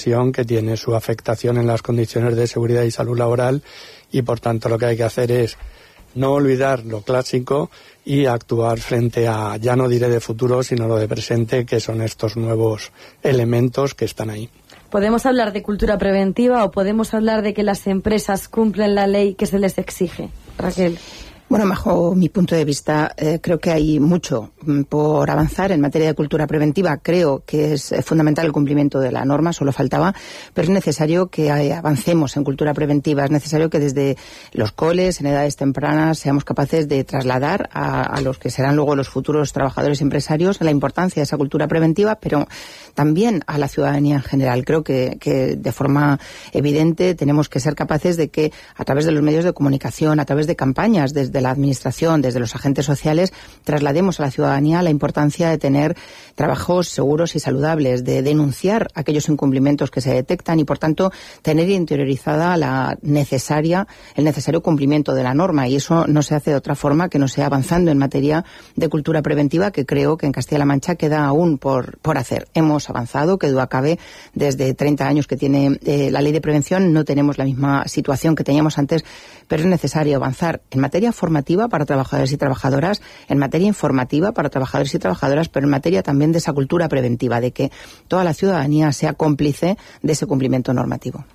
inversión que tiene su afectación en las condiciones de seguridad y salud laboral, y por tanto lo que hay que hacer es no olvidar lo clásico y actuar frente a, ya no diré de futuro, sino lo de presente, que son estos nuevos elementos que están ahí. ¿Podemos hablar de cultura preventiva o podemos hablar de que las empresas cumplen la ley que se les exige? Raquel. Bueno, bajo mi punto de vista, creo que hay mucho por avanzar en materia de cultura preventiva. Creo que es fundamental el cumplimiento de la norma, solo faltaba, pero es necesario que avancemos en cultura preventiva. Es necesario que desde los coles, en edades tempranas, seamos capaces de trasladar a los que serán luego los futuros trabajadores y empresarios la importancia de esa cultura preventiva, pero también a la ciudadanía en general. Creo que de forma evidente tenemos que ser capaces de que a través de los medios de comunicación, a través de campañas, desde la administración, desde los agentes sociales, traslademos a la ciudadanía la importancia de tener trabajos seguros y saludables, de denunciar aquellos incumplimientos que se detectan y, por tanto, tener interiorizada el necesario cumplimiento de la norma. Y eso no se hace de otra forma que no sea avanzando en materia de cultura preventiva, que creo que en Castilla-La Mancha queda aún por hacer. Hemos avanzado, que duda cabe, desde 30 años que tiene la ley de prevención, no tenemos la misma situación que teníamos antes, pero es necesario avanzar en materia formativa para trabajadores y trabajadoras, en materia informativa para trabajadores y trabajadoras, pero en materia también de esa cultura preventiva, de que toda la ciudadanía sea cómplice de ese cumplimiento normativo.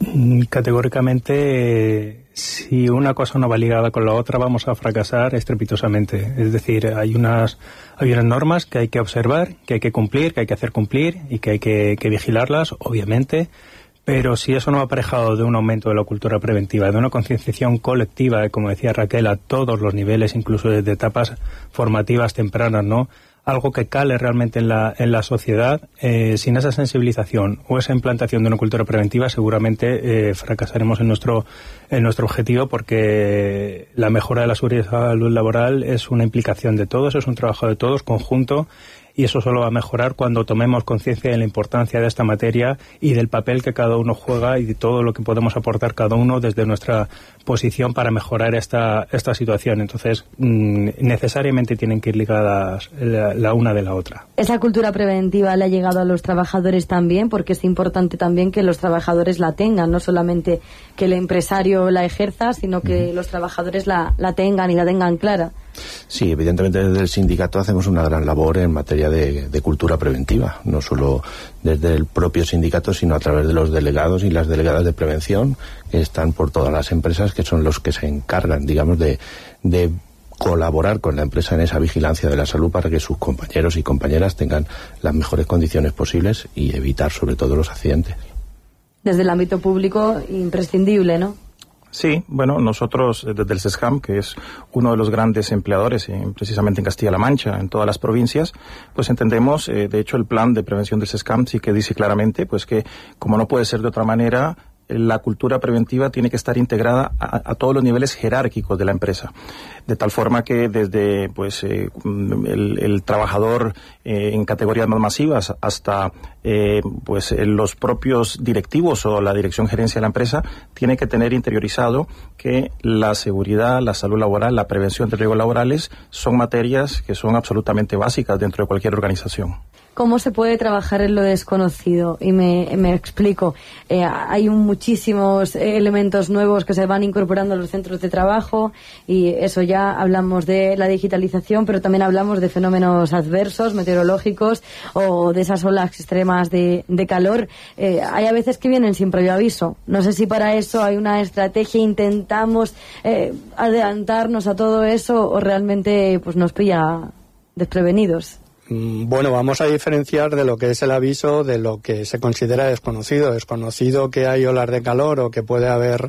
Categóricamente, si una cosa no va ligada con la otra, vamos a fracasar estrepitosamente. Es decir, hay unas normas que hay que observar, que hay que cumplir, que hay que hacer cumplir y que hay que vigilarlas, obviamente. Pero si eso no va aparejado de un aumento de la cultura preventiva, de una concienciación colectiva, como decía Raquel, a todos los niveles, incluso desde etapas formativas tempranas, ¿no? Algo que cale realmente en la sociedad, sin esa sensibilización o esa implantación de una cultura preventiva, seguramente fracasaremos en nuestro objetivo, porque la mejora de la seguridad y salud laboral es una implicación de todos, es un trabajo de todos, conjunto. Y eso solo va a mejorar cuando tomemos conciencia de la importancia de esta materia y del papel que cada uno juega y de todo lo que podemos aportar cada uno desde nuestra posición para mejorar esta situación. Entonces, necesariamente tienen que ir ligadas la una de la otra. ¿Esa cultura preventiva le ha llegado a los trabajadores también? Porque es importante también que los trabajadores la tengan, no solamente que el empresario la ejerza, sino que los trabajadores la tengan y la tengan clara. Sí, evidentemente desde el sindicato hacemos una gran labor en materia de cultura preventiva, no solo desde el propio sindicato, sino a través de los delegados y las delegadas de prevención que están por todas las empresas, que son los que se encargan, digamos, de colaborar con la empresa en esa vigilancia de la salud para que sus compañeros y compañeras tengan las mejores condiciones posibles y evitar sobre todo los accidentes. Desde el ámbito público, imprescindible, ¿no? Sí, bueno, nosotros desde el SESCAM, que es uno de los grandes empleadores precisamente en Castilla-La Mancha, en todas las provincias, pues entendemos, de hecho el plan de prevención del SESCAM sí que dice claramente pues que, como no puede ser de otra manera, la cultura preventiva tiene que estar integrada a todos los niveles jerárquicos de la empresa, de tal forma que desde pues el trabajador en categorías más masivas hasta pues los propios directivos o la dirección gerencia de la empresa tiene que tener interiorizado que la seguridad, la salud laboral, la prevención de riesgos laborales son materias que son absolutamente básicas dentro de cualquier organización. ¿Cómo se puede trabajar en lo desconocido? Y me explico. Hay muchísimos elementos nuevos que se van incorporando a los centros de trabajo y eso ya hablamos de la digitalización, pero también hablamos de fenómenos adversos, meteorológicos o de esas olas extremas de calor. Hay a veces que vienen sin previo aviso. No sé si para eso hay una estrategia, intentamos adelantarnos a todo eso o realmente pues nos pilla desprevenidos. Bueno, vamos a diferenciar de lo que es el aviso de lo que se considera desconocido. Desconocido que hay olas de calor o que puede haber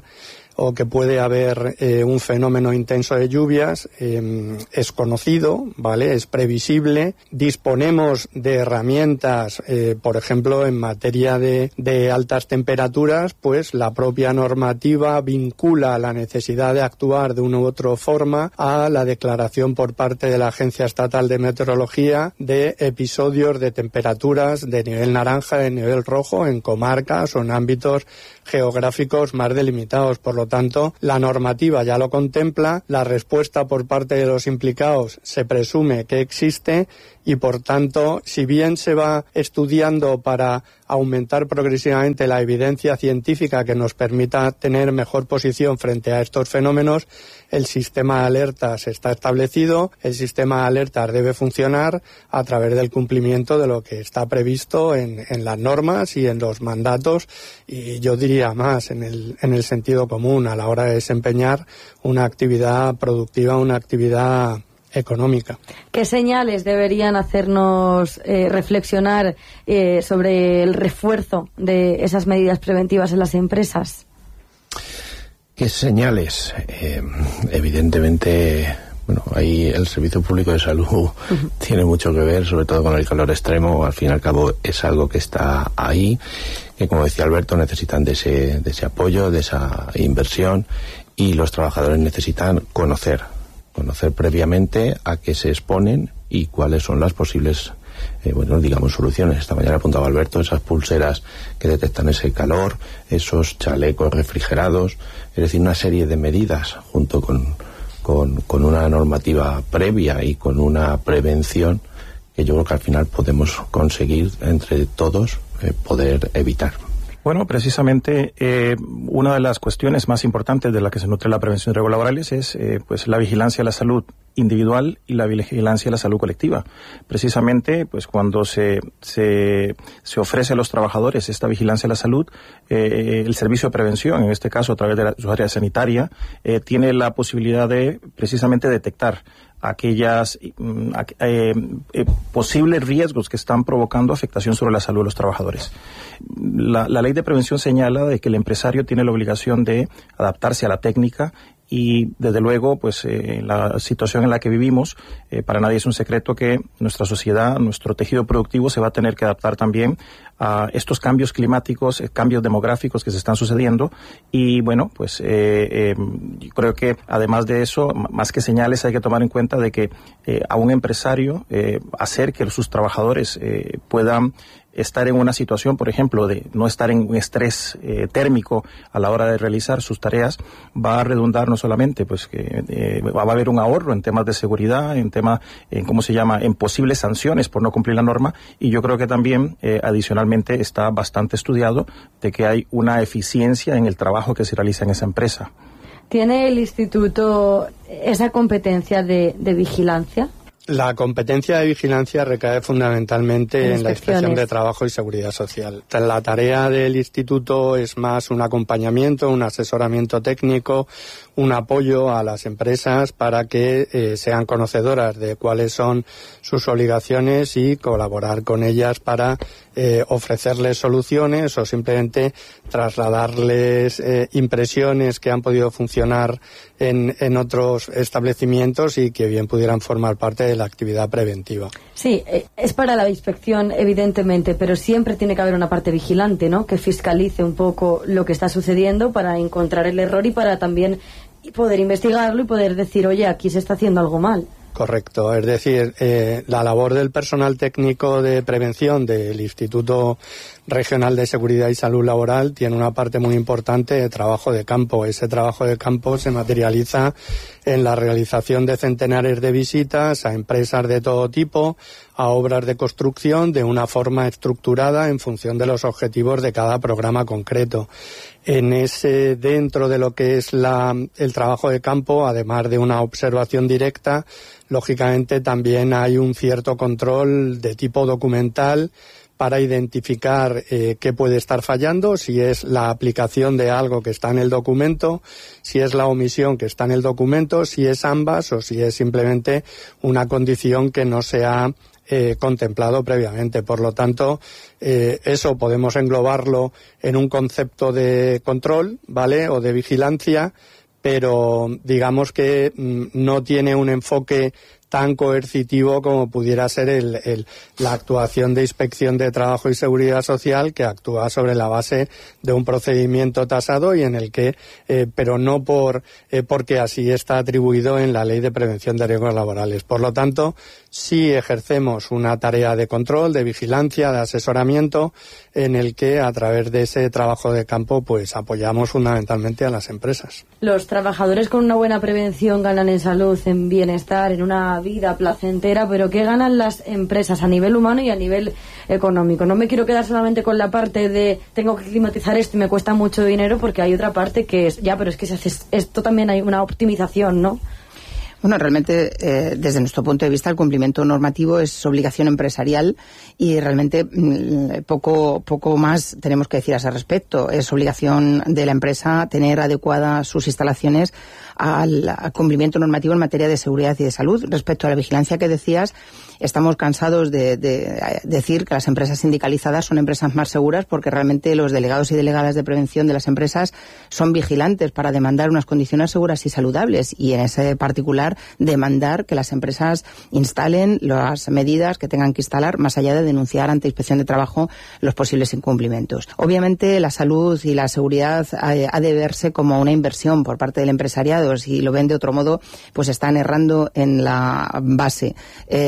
un fenómeno intenso de lluvias, es conocido, ¿vale? Es previsible. Disponemos de herramientas, por ejemplo, en materia de altas temperaturas, pues la propia normativa vincula la necesidad de actuar de una u otra forma a la declaración por parte de la Agencia Estatal de Meteorología de episodios de temperaturas de nivel naranja, de nivel rojo, en comarcas o en ámbitos geográficos más delimitados. Por lo lo tanto, la normativa ya lo contempla, la respuesta por parte de los implicados se presume que existe y, por tanto, si bien se va estudiando para aumentar progresivamente la evidencia científica que nos permita tener mejor posición frente a estos fenómenos, el sistema de alertas está establecido, el sistema de alertas debe funcionar a través del cumplimiento de lo que está previsto en las normas y en los mandatos, y yo diría más en el sentido común a la hora de desempeñar una actividad productiva, una actividad económica. ¿Qué señales deberían hacernos reflexionar sobre el refuerzo de esas medidas preventivas en las empresas? ¿Qué señales? Evidentemente, bueno, ahí el Servicio Público de Salud tiene mucho que ver, sobre todo con el calor extremo. Al fin y al cabo es algo que está ahí, que, como decía Alberto, necesitan de ese apoyo, de esa inversión, y los trabajadores necesitan conocer previamente a qué se exponen y cuáles son las posibles soluciones. Esta mañana apuntaba Alberto esas pulseras que detectan ese calor, esos chalecos refrigerados, es decir, una serie de medidas junto con una normativa previa y con una prevención que yo creo que al final podemos conseguir entre todos poder evitar. Bueno, precisamente una de las cuestiones más importantes de la que se nutre la prevención de riesgos laborales es pues la vigilancia de la salud individual y la vigilancia de la salud colectiva. Precisamente, pues cuando se ofrece a los trabajadores esta vigilancia de la salud, el servicio de prevención, en este caso a través de su área sanitaria, tiene la posibilidad de precisamente detectar aquellas posibles riesgos que están provocando afectación sobre la salud de los trabajadores. La ley de prevención señala de que el empresario tiene la obligación de adaptarse a la técnica y, desde luego, pues la situación en la que vivimos, para nadie es un secreto que nuestra sociedad, nuestro tejido productivo se va a tener que adaptar también a estos cambios climáticos, cambios demográficos que se están sucediendo, y bueno, pues yo creo que además de eso, más que señales, hay que tomar en cuenta de que a un empresario hacer que sus trabajadores puedan estar en una situación, por ejemplo, de no estar en un estrés térmico a la hora de realizar sus tareas, va a redundar no solamente pues que va a haber un ahorro en temas de seguridad, en posibles sanciones por no cumplir la norma, y yo creo que también adicionalmente está bastante estudiado de que hay una eficiencia en el trabajo que se realiza en esa empresa. ¿Tiene el instituto esa competencia de vigilancia? La competencia de vigilancia recae fundamentalmente en la Inspección de Trabajo y Seguridad Social. La tarea del instituto es más un acompañamiento, un asesoramiento técnico, un apoyo a las empresas para que sean conocedoras de cuáles son sus obligaciones y colaborar con ellas para ofrecerles soluciones o simplemente trasladarles impresiones que han podido funcionar en otros establecimientos y que bien pudieran formar parte de la actividad preventiva. Sí, es para la inspección, evidentemente, pero siempre tiene que haber una parte vigilante, ¿no?, que fiscalice un poco lo que está sucediendo para encontrar el error y para también poder investigarlo y poder decir, oye, aquí se está haciendo algo mal. Correcto, es decir, la labor del personal técnico de prevención del Instituto Regional de Seguridad y Salud Laboral tiene una parte muy importante de trabajo de campo. Ese trabajo de campo se materializa en la realización de centenares de visitas a empresas de todo tipo, a obras de construcción, de una forma estructurada en función de los objetivos de cada programa concreto. Dentro de lo que es el trabajo de campo, además de una observación directa, lógicamente también hay un cierto control de tipo documental para identificar qué puede estar fallando, si es la aplicación de algo que está en el documento, si es la omisión que está en el documento, si es ambas o si es simplemente una condición que no se ha contemplado previamente. Por lo tanto, eso podemos englobarlo en un concepto de control, ¿vale?, o de vigilancia, pero digamos que no tiene un enfoque tan coercitivo como pudiera ser la actuación de Inspección de Trabajo y Seguridad Social, que actúa sobre la base de un procedimiento tasado y en el que, pero no porque así está atribuido en la Ley de Prevención de Riesgos Laborales. Por lo tanto, sí ejercemos una tarea de control, de vigilancia, de asesoramiento, en el que a través de ese trabajo de campo pues apoyamos fundamentalmente a las empresas. Los trabajadores con una buena prevención ganan en salud, en bienestar, en una vida placentera, pero ¿qué ganan las empresas a nivel humano y a nivel económico? No me quiero quedar solamente con la parte de tengo que climatizar esto y me cuesta mucho dinero, porque hay otra parte que es, ya, pero es que si haces esto también hay una optimización, ¿no? Bueno, realmente, desde nuestro punto de vista, el cumplimiento normativo es obligación empresarial y realmente poco más tenemos que decir a ese respecto. Es obligación de la empresa tener adecuadas sus instalaciones al cumplimiento normativo en materia de seguridad y de salud. Respecto a la vigilancia que decías, estamos cansados de decir que las empresas sindicalizadas son empresas más seguras, porque realmente los delegados y delegadas de prevención de las empresas son vigilantes para demandar unas condiciones seguras y saludables, y en ese particular demandar que las empresas instalen las medidas que tengan que instalar, más allá de denunciar ante Inspección de Trabajo los posibles incumplimientos. Obviamente la salud y la seguridad ha de verse como una inversión por parte del empresariado. Si lo ven de otro modo, pues están errando en la base.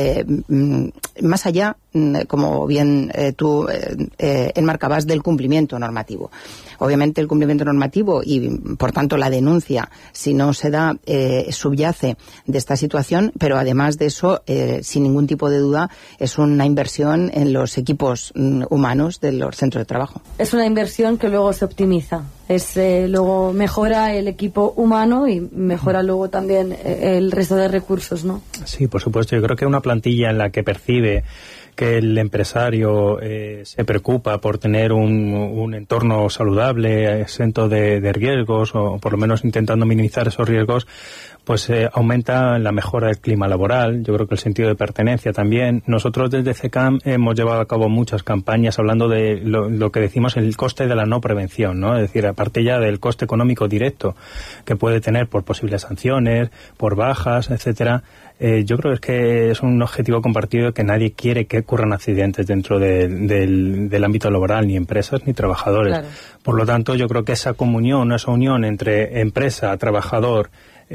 Más allá, como bien tú enmarcabas, del cumplimiento normativo. Obviamente el cumplimiento normativo y, por tanto, la denuncia, si no se da, subyace de esta situación, pero además de eso, sin ningún tipo de duda, es una inversión en los equipos humanos de los centros de trabajo. Es una inversión que luego se optimiza. Luego mejora el equipo humano y mejora luego también el resto de recursos, ¿no? Sí, por supuesto. Yo creo que una plantilla en la que percibe que el empresario se preocupa por tener un entorno saludable, exento de riesgos, o por lo menos intentando minimizar esos riesgos, pues aumenta la mejora del clima laboral. Yo creo que el sentido de pertenencia también. Nosotros desde CECAM hemos llevado a cabo muchas campañas hablando de lo que decimos el coste de la no prevención, ¿no? Es decir, aparte ya del coste económico directo que puede tener por posibles sanciones, por bajas, etcétera. Yo creo que es un objetivo compartido, que nadie quiere que ocurran accidentes dentro del ámbito laboral, ni empresas ni trabajadores. Claro. Por lo tanto, yo creo que esa comunión, esa unión entre empresa, trabajador,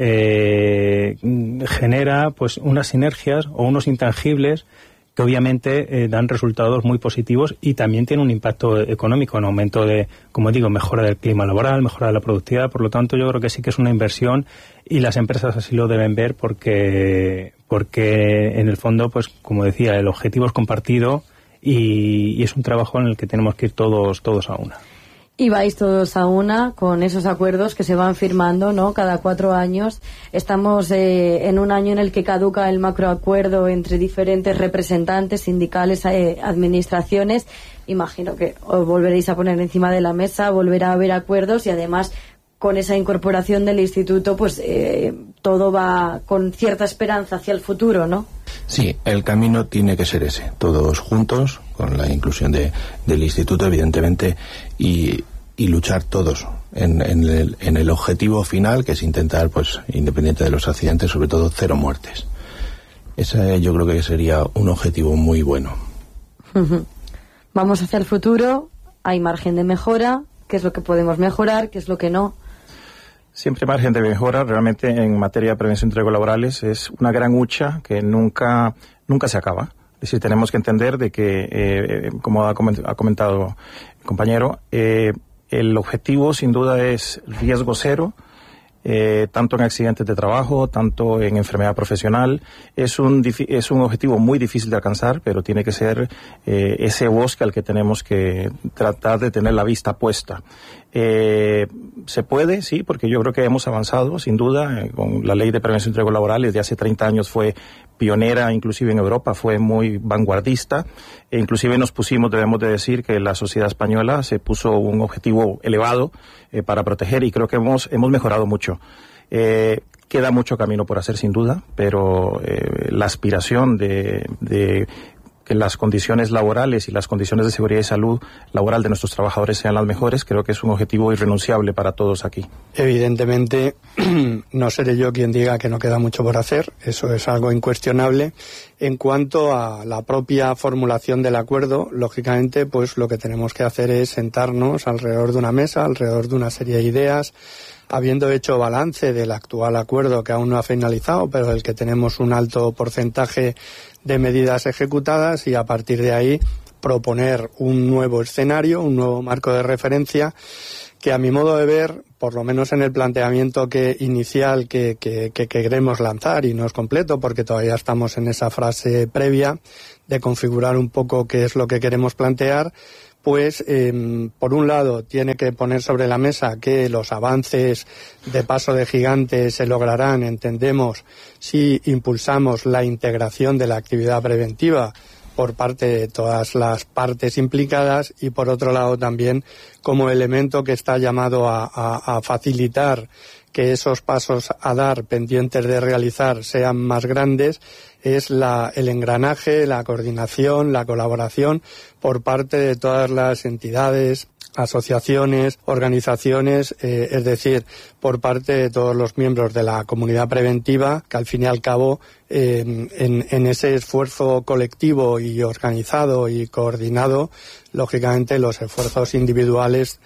genera pues unas sinergias o unos intangibles que obviamente dan resultados muy positivos, y también tiene un impacto económico en aumento de, como digo, mejora del clima laboral, mejora de la productividad. Por lo tanto, yo creo que sí que es una inversión, y las empresas así lo deben ver, porque en el fondo, pues como decía, el objetivo es compartido y es un trabajo en el que tenemos que ir todos a una. Y vais todos a una con esos acuerdos que se van firmando, ¿no? Cada 4 años. Estamos en un año en el que caduca el macroacuerdo entre diferentes representantes, sindicales, administraciones. Imagino que os volveréis a poner encima de la mesa, volverá a haber acuerdos, y además con esa incorporación del instituto, pues todo va con cierta esperanza hacia el futuro, ¿no? Sí, el camino tiene que ser ese, todos juntos, con la inclusión del instituto, evidentemente, y luchar todos en el objetivo final, que es intentar, pues, independiente de los accidentes, sobre todo 0 muertes. Ese yo creo que sería un objetivo muy bueno. Vamos hacia el futuro, hay margen de mejora. ¿Qué es lo que podemos mejorar? ¿Qué es lo que no? Siempre margen de mejora. Realmente en materia de prevención de riesgos laborales es una gran lucha que nunca se acaba. Es decir, tenemos que entender de que, como ha comentado el compañero, el objetivo sin duda es riesgo cero, tanto en accidentes de trabajo, tanto en enfermedad profesional. Es un objetivo muy difícil de alcanzar, pero tiene que ser ese bosque al que tenemos que tratar de tener la vista puesta. Se puede, sí, porque yo creo que hemos avanzado, sin duda, con la Ley de Prevención de Riesgos Laborales de hace 30 años fue pionera, inclusive en Europa, fue muy vanguardista, e inclusive debemos de decir que la sociedad española se puso un objetivo elevado para proteger, y creo que hemos mejorado mucho. Queda mucho camino por hacer, sin duda, pero la aspiración de que las condiciones laborales y las condiciones de seguridad y salud laboral de nuestros trabajadores sean las mejores, creo que es un objetivo irrenunciable para todos aquí. Evidentemente, no seré yo quien diga que no queda mucho por hacer, eso es algo incuestionable. En cuanto a la propia formulación del acuerdo, lógicamente, pues lo que tenemos que hacer es sentarnos alrededor de una mesa, alrededor de una serie de ideas, habiendo hecho balance del actual acuerdo que aún no ha finalizado, pero del que tenemos un alto porcentaje de medidas ejecutadas, y a partir de ahí proponer un nuevo escenario, un nuevo marco de referencia que, a mi modo de ver, por lo menos en el planteamiento inicial que queremos lanzar, y no es completo porque todavía estamos en esa fase previa de configurar un poco qué es lo que queremos plantear, pues por un lado tiene que poner sobre la mesa que los avances de paso de gigante se lograrán, entendemos, si impulsamos la integración de la actividad preventiva por parte de todas las partes implicadas, y por otro lado también como elemento que está llamado a facilitar que esos pasos a dar pendientes de realizar sean más grandes, es el engranaje, la coordinación, la colaboración por parte de todas las entidades, asociaciones, organizaciones, es decir, por parte de todos los miembros de la comunidad preventiva, que al fin y al cabo en ese esfuerzo colectivo y organizado y coordinado, lógicamente los esfuerzos individuales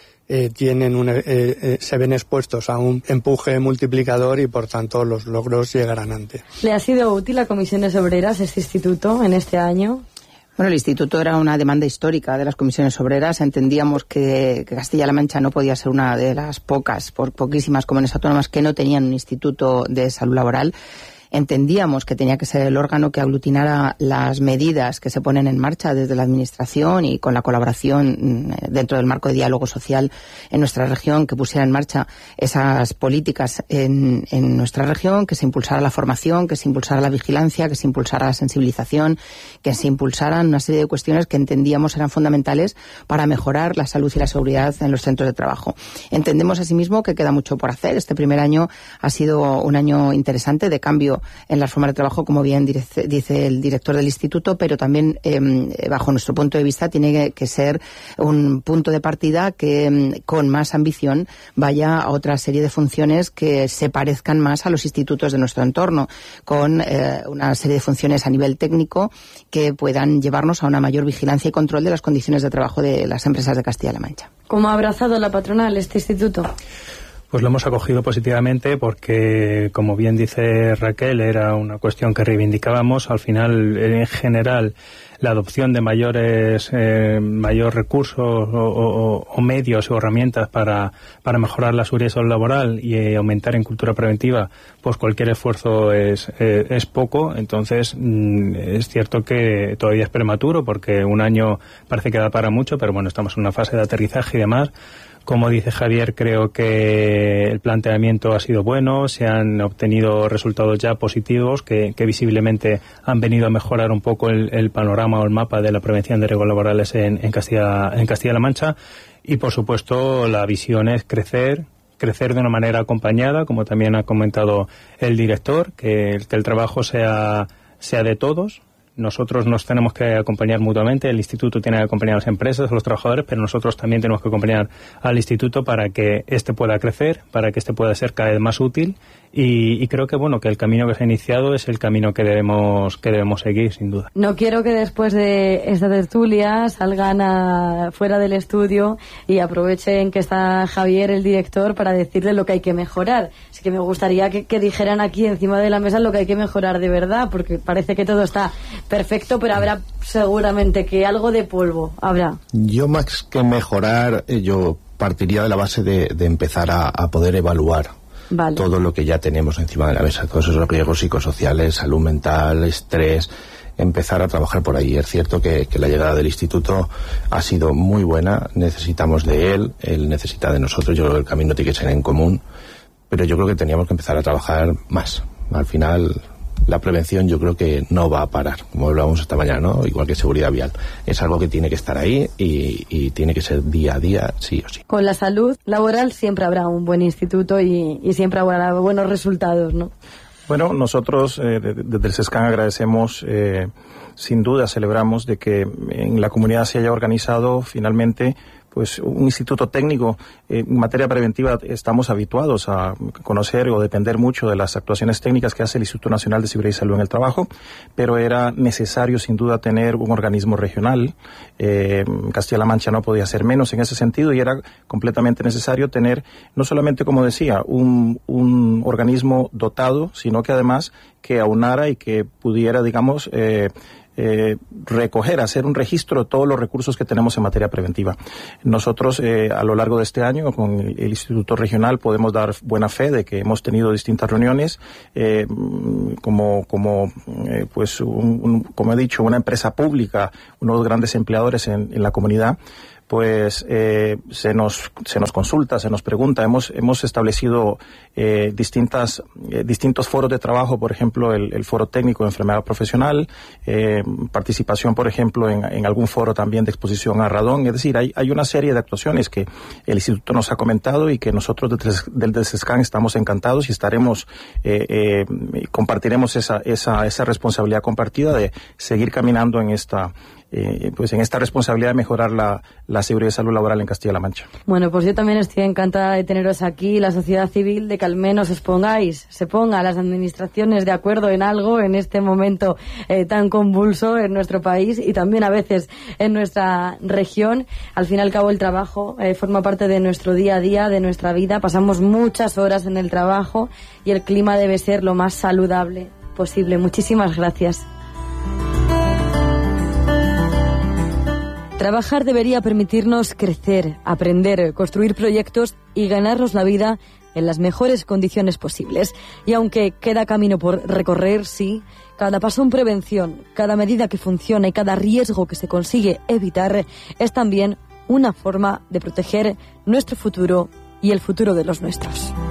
se ven expuestos a un empuje multiplicador, y por tanto los logros llegarán antes. ¿Le ha sido útil a Comisiones Obreras este instituto en este año? Bueno, el instituto era una demanda histórica de las comisiones obreras. Entendíamos que Castilla-La Mancha no podía ser una de las poquísimas comunidades autónomas que no tenían un instituto de salud laboral. Entendíamos que tenía que ser el órgano que aglutinara las medidas que se ponen en marcha desde la Administración y con la colaboración dentro del marco de diálogo social en nuestra región, que pusiera en marcha esas políticas en nuestra región, que se impulsara la formación, que se impulsara la vigilancia, que se impulsara la sensibilización, que se impulsaran una serie de cuestiones que entendíamos eran fundamentales para mejorar la salud y la seguridad en los centros de trabajo. Entendemos asimismo que queda mucho por hacer. Este primer año ha sido un año interesante de cambio en las formas de trabajo, como bien dice el director del instituto, pero también, bajo nuestro punto de vista, tiene que ser un punto de partida que, con más ambición, vaya a otra serie de funciones que se parezcan más a los institutos de nuestro entorno, con una serie de funciones a nivel técnico que puedan llevarnos a una mayor vigilancia y control de las condiciones de trabajo de las empresas de Castilla-La Mancha. ¿Cómo ha abrazado la patronal este instituto? Pues lo hemos acogido positivamente porque, como bien dice Raquel, era una cuestión que reivindicábamos. Al final, en general, la adopción de mayor recursos o medios o herramientas para mejorar la seguridad laboral y aumentar en cultura preventiva, pues cualquier esfuerzo es poco. Entonces, es cierto que todavía es prematuro porque un año parece que da para mucho, pero bueno, estamos en una fase de aterrizaje y demás. Como dice Javier, creo que el planteamiento ha sido bueno, se han obtenido resultados ya positivos que visiblemente han venido a mejorar un poco el panorama o el mapa de la prevención de riesgos laborales en Castilla-La Mancha, y por supuesto la visión es crecer de una manera acompañada, como también ha comentado el director, que el trabajo sea de todos. Nosotros nos tenemos que acompañar mutuamente, el instituto tiene que acompañar a las empresas, a los trabajadores, pero nosotros también tenemos que acompañar al instituto para que éste pueda crecer, para que éste pueda ser cada vez más útil, y creo que que el camino que se ha iniciado es el camino que debemos seguir, sin duda. No quiero que después de esta tertulia salgan fuera del estudio y aprovechen que está Javier, el director, para decirle lo que hay que mejorar. Así que me gustaría que dijeran aquí encima de la mesa lo que hay que mejorar de verdad, porque parece que todo está perfecto, pero habrá seguramente que algo de polvo habrá. Yo, más que mejorar, yo partiría de la base de empezar a poder evaluar todo lo que ya tenemos encima de la mesa, todos esos riesgos psicosociales, salud mental, estrés, empezar a trabajar por ahí. Es cierto que la llegada del instituto ha sido muy buena, necesitamos de él necesita de nosotros, yo creo que el camino tiene que ser en común, pero yo creo que teníamos que empezar a trabajar más. Al final, la prevención yo creo que no va a parar, como hablábamos esta mañana, ¿no? Igual que seguridad vial. Es algo que tiene que estar ahí y tiene que ser día a día, sí o sí. Con la salud laboral siempre habrá un buen instituto y siempre habrá buenos resultados, ¿no? Bueno, nosotros desde el SESCAM agradecemos, sin duda celebramos de que en la comunidad se haya organizado finalmente pues un instituto técnico. En materia preventiva estamos habituados a conocer o depender mucho de las actuaciones técnicas que hace el Instituto Nacional de Seguridad y Salud en el Trabajo, pero era necesario sin duda tener un organismo regional. Castilla-La Mancha no podía ser menos en ese sentido y era completamente necesario tener, no solamente, como decía, un organismo dotado, sino que además que aunara y que pudiera, digamos, recoger, hacer un registro de todos los recursos que tenemos en materia preventiva. Nosotros a lo largo de este año con el Instituto Regional podemos dar buena fe de que hemos tenido distintas reuniones como he dicho, una empresa pública, uno de los grandes empleadores en la comunidad. Pues se nos consulta, se nos pregunta. Hemos establecido distintos foros de trabajo, por ejemplo, el foro técnico de enfermedad profesional, participación, por ejemplo, en algún foro también de exposición a radón. Es decir, hay una serie de actuaciones que el Instituto nos ha comentado y que nosotros desde SESCAM estamos encantados y estaremos, compartiremos esa responsabilidad compartida de seguir caminando en esta responsabilidad de mejorar la seguridad y salud laboral en Castilla-La Mancha. Bueno, pues yo también estoy encantada de teneros aquí, la sociedad civil, de que al menos se ponga a las administraciones de acuerdo en algo en este momento tan convulso en nuestro país y también a veces en nuestra región. Al fin y al cabo el trabajo forma parte de nuestro día a día, de nuestra vida. Pasamos muchas horas en el trabajo y el clima debe ser lo más saludable posible. Muchísimas gracias. Trabajar debería permitirnos crecer, aprender, construir proyectos y ganarnos la vida en las mejores condiciones posibles. Y aunque queda camino por recorrer, sí, cada paso en prevención, cada medida que funciona y cada riesgo que se consigue evitar es también una forma de proteger nuestro futuro y el futuro de los nuestros.